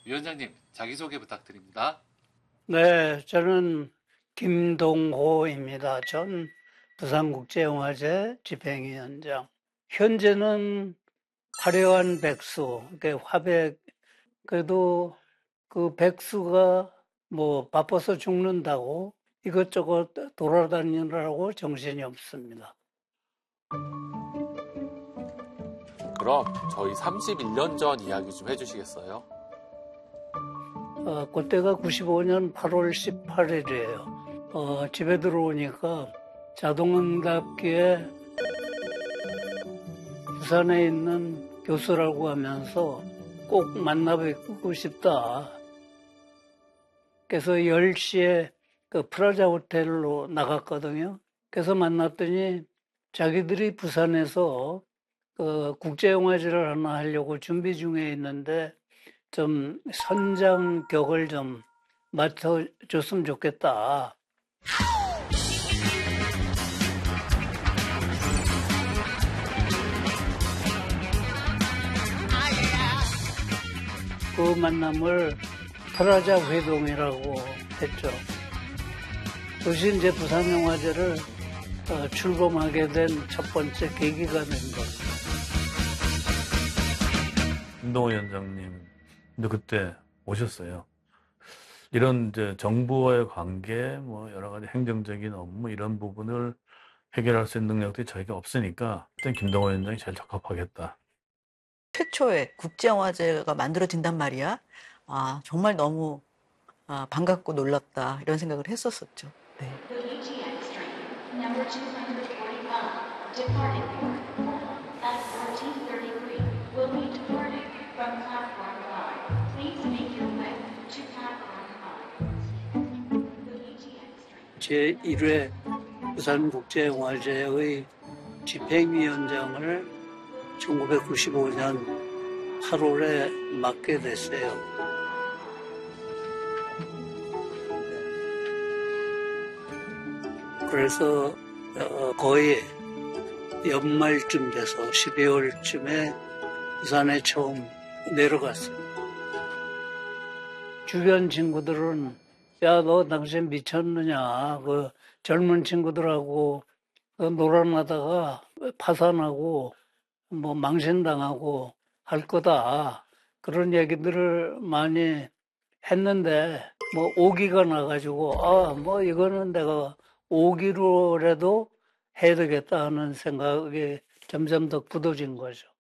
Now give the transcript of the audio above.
위원장님, 자기소개 부탁드립니다. 네, 저는 김동호입니다. 전 부산국제영화제 집행위원장. 현재는 화려한 백수, 화백, 그래도 그 백수가 뭐 바빠서 죽는다고 이것저것 돌아다니느라고 정신이 없습니다. 그럼 저희 31년 전 이야기 좀 해주시겠어요? 그때가 95년 8월 18일이에요. 집에 들어오니까 자동응답기에 부산에 있는 교수라고 하면서 꼭 만나 뵙고 싶다. 그래서 10시에 그 프라자 호텔로 나갔거든요. 그래서 만났더니 자기들이 부산에서 그 국제영화제를 하나 하려고 준비 중에 있는데 좀 선장격을 좀 맡아줬으면 좋겠다. 그 만남을 프라자 회동이라고 했죠. 그것이 이제 부산영화제를 출범하게 된 첫 번째 계기가 된 겁니다. 김동호 위원장님도 그때 오셨어요. 이런 이제 정부와의 관계, 뭐 여러 가지 행정적인 업무 이런 부분을 해결할 수 있는 능력들이 저희가 없으니까 그때 김동호 위원장이 제일 적합하겠다. 최초의 국제영화제가 만들어진단 말이야. 정말 너무 반갑고 놀랍다 이런 생각을 했었었죠. 네. 제1회 부산국제영화제의 집행위원장을 1995년 8월에 맡게 됐어요. 그래서 거의 연말쯤 돼서 12월쯤에 부산에 처음 내려갔어요. 주변 친구들은 야, 너 당신 미쳤느냐. 그 젊은 친구들하고 놀아나다가 파산하고 뭐 망신당하고 할 거다. 그런 얘기들을 많이 했는데 뭐 오기가 나가지고 뭐 이거는 내가 오기로라도 해야 되겠다 하는 생각이 점점 더 굳어진 거죠.